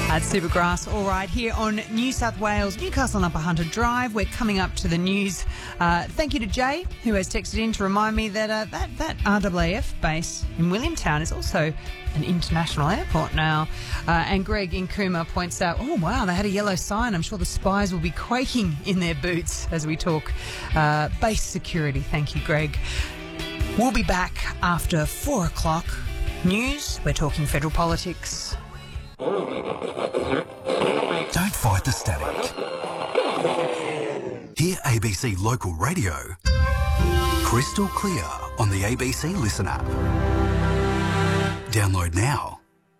At Supergrass, all right, here on New South Wales, Newcastle and Upper Hunter Drive. We're coming up to the news. Thank you to Jay, who has texted in to remind me that that RAAF base in Williamtown is also an international airport now. And Greg in Cooma points out, oh, wow, they had a yellow sign. I'm sure the spies will be quaking in their boots as we talk base security. Thank you, Greg. We'll be back after 4 o'clock. News, we're talking federal politics. Don't fight the static. Hear ABC Local Radio. Crystal clear on the ABC Listen app. Download now.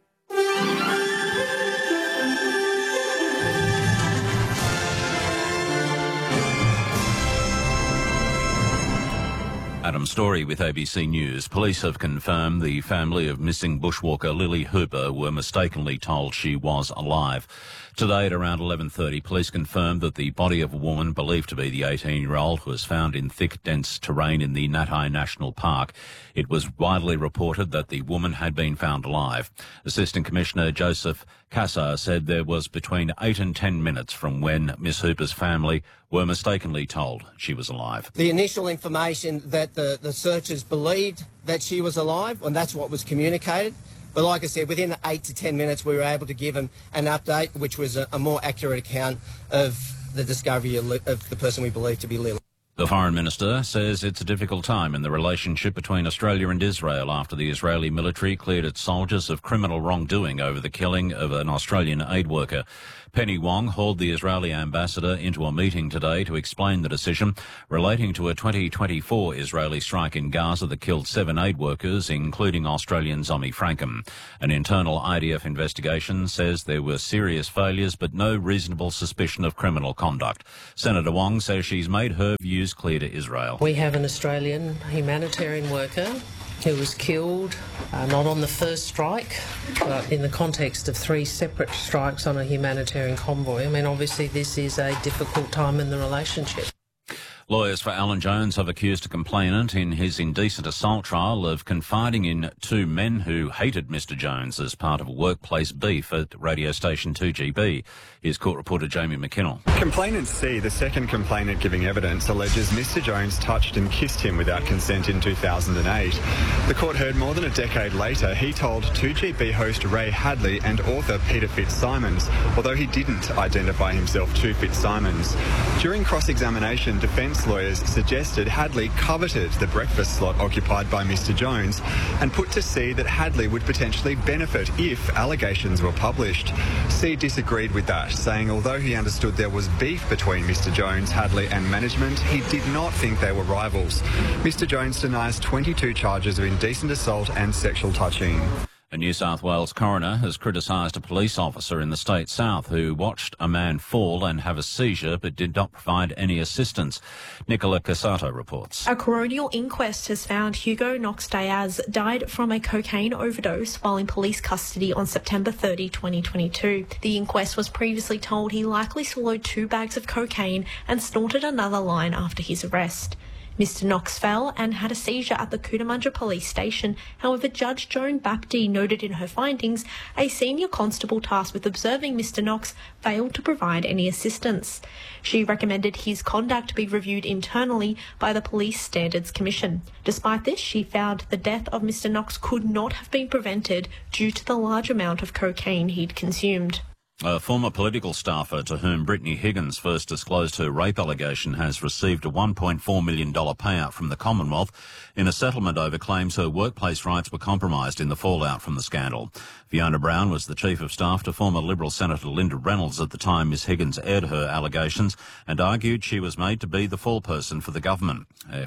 Adam Story with ABC News. Police have confirmed the family of missing bushwalker Lily Hooper were mistakenly told she was alive. Today at around 11:30, police confirmed that the body of a woman believed to be the 18-year-old was found in thick, dense terrain in the Natai National Park. It was widely reported that the woman had been found alive. Assistant Commissioner Joseph Cassar said there was between 8 and 10 minutes from when Miss Hooper's family were mistakenly told she was alive. The initial information that the searchers believed that she was alive, and that's what was communicated. But like I said, within 8 to 10 minutes, we were able to give them an update, which was a more accurate account of the discovery of the person we believe to be Lily. The Foreign Minister says it's a difficult time in the relationship between Australia and Israel after the Israeli military cleared its soldiers of criminal wrongdoing over the killing of an Australian aid worker. Penny Wong hauled the Israeli ambassador into a meeting today to explain the decision relating to a 2024 Israeli strike in Gaza that killed 7 aid workers, including Australian Zomi Frankham. An internal IDF investigation says there were serious failures but no reasonable suspicion of criminal conduct. Senator Wong says she's made her views clear to Israel. We have an Australian humanitarian worker who was killed, not on the first strike, but in the context of 3 separate strikes on a humanitarian convoy. I mean, obviously this is a difficult time in the relationship. Lawyers for Alan Jones have accused a complainant in his indecent assault trial of confiding in 2 men who hated Mr Jones as part of a workplace beef at radio station 2GB. Here's court reporter Jamie McKinnell. Complainant C, the second complainant giving evidence, alleges Mr Jones touched and kissed him without consent in 2008. The court heard more than a decade later he told 2GB host Ray Hadley and author Peter Fitzsimons, although he didn't identify himself to Fitzsimons. During cross-examination, defence lawyers suggested Hadley coveted the breakfast slot occupied by Mr Jones and put to C that Hadley would potentially benefit if allegations were published. C disagreed with that, saying although he understood there was beef between Mr Jones, Hadley and management, he did not think they were rivals. Mr Jones denies 22 charges of indecent assault and sexual touching. A New South Wales coroner has criticised a police officer in the state south who watched a man fall and have a seizure but did not provide any assistance. Nicola Casato reports. A coronial inquest has found Hugo Knox Diaz died from a cocaine overdose while in police custody on September 30, 2022. The inquest was previously told he likely swallowed 2 bags of cocaine and snorted another line after his arrest. Mr Knox fell and had a seizure at the Cootamundra police station. However, Judge Joan Baptiste noted in her findings a senior constable tasked with observing Mr Knox failed to provide any assistance. She recommended his conduct be reviewed internally by the Police Standards Commission. Despite this, she found the death of Mr Knox could not have been prevented due to the large amount of cocaine he'd consumed. A former political staffer to whom Brittany Higgins first disclosed her rape allegation has received a $1.4 million payout from the Commonwealth in a settlement over claims her workplace rights were compromised in the fallout from the scandal. Fiona Brown was the Chief of Staff to former Liberal Senator Linda Reynolds at the time Ms Higgins aired her allegations and argued she was made to be the foreperson for the government. Her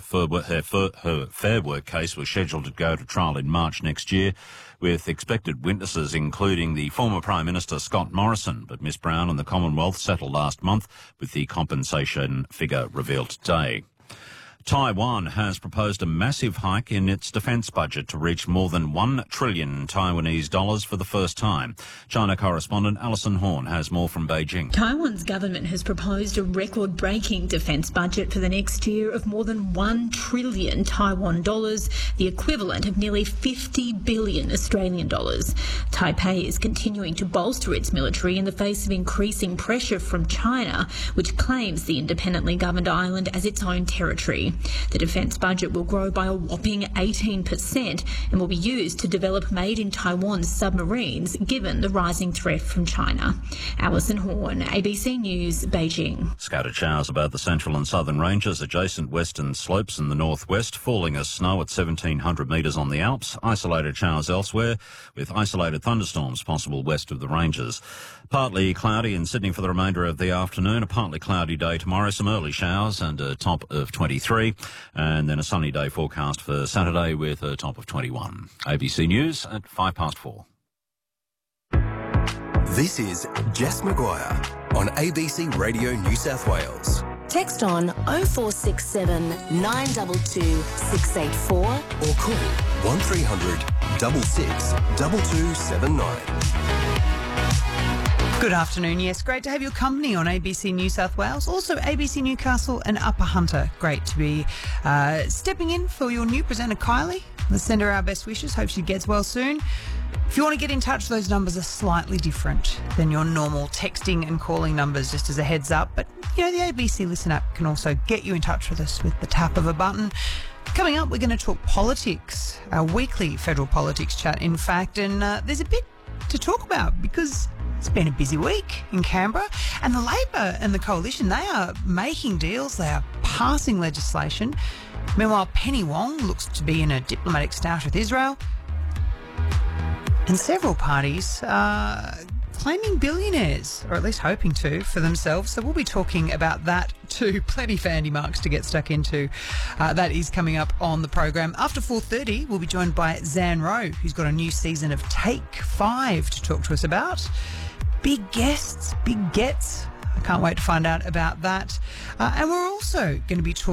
Fair Work case was scheduled to go to trial in March next year, with expected witnesses including the former Prime Minister Scott Morrison, but Miss Brown and the Commonwealth settled last month with the compensation figure revealed today. Taiwan has proposed a massive hike in its defence budget to reach more than 1 trillion Taiwanese dollars for the first time. China correspondent Alison Horn has more from Beijing. Taiwan's government has proposed a record-breaking defence budget for the next year of more than 1 trillion Taiwan dollars, the equivalent of nearly 50 billion Australian dollars. Taipei is continuing to bolster its military in the face of increasing pressure from China, which claims the independently governed island as its own territory. The defence budget will grow by a whopping 18% and will be used to develop made-in-Taiwan submarines, given the rising threat from China. Alison Horn, ABC News, Beijing. Scattered showers about the central and southern ranges, adjacent western slopes in the northwest, falling as snow at 1,700 metres on the Alps, isolated showers elsewhere, with isolated thunderstorms possible west of the ranges. Partly cloudy in Sydney for the remainder of the afternoon, a partly cloudy day tomorrow, some early showers and a top of 23, and then a sunny day forecast for Saturday with a top of 21. ABC News at 4:05. This is Jess Maguire on ABC Radio New South Wales. Text on 0467 922 684 Or call 1300 66 2279. Good afternoon. Yes, great to have your company on ABC New South Wales. Also ABC Newcastle and Upper Hunter. Great to be stepping in for your new presenter, Kylie. Let's send her our best wishes. Hope she gets well soon. If you want to get in touch, those numbers are slightly different than your normal texting and calling numbers, just as a heads up. But, you know, the ABC Listen app can also get you in touch with us with the tap of a button. Coming up, we're going to talk politics, our weekly federal politics chat, in fact. And there's a bit to talk about because it's been a busy week in Canberra, and the Labor and the Coalition, they are making deals, they are passing legislation. Meanwhile, Penny Wong looks to be in a diplomatic stoush with Israel, and several parties are claiming billionaires, or at least hoping to, for themselves. So we'll be talking about that too. Plenty for Andy Marks to get stuck into. That is coming up on the program. After 4:30, we'll be joined by Zan Rowe, who's got a new season of Take 5 to talk to us about. Big guests, big gets. I can't wait to find out about that. And we're also going to be talking